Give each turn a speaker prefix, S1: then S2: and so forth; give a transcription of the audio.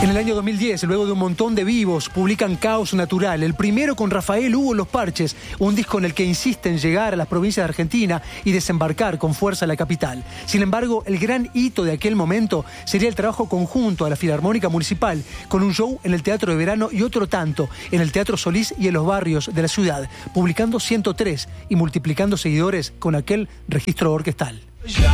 S1: En el año 2010, luego de un montón de vivos, publican Caos Natural, el primero con Rafael Hugo Los Parches, un disco en el que insiste en llegar a las provincias de Argentina y desembarcar con fuerza a la capital. Sin embargo, el gran hito de aquel momento sería el trabajo conjunto a la Filarmónica Municipal, con un show en el Teatro de Verano y otro tanto en el Teatro Solís y en los barrios de la ciudad, publicando 103 y multiplicando seguidores con aquel registro orquestal.